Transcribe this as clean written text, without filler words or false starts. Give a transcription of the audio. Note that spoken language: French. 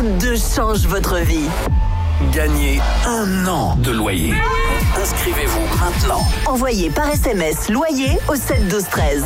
2 change votre vie. Gagnez 1 an de loyer. Inscrivez-vous maintenant. Envoyez par SMS loyer au 7 12 13.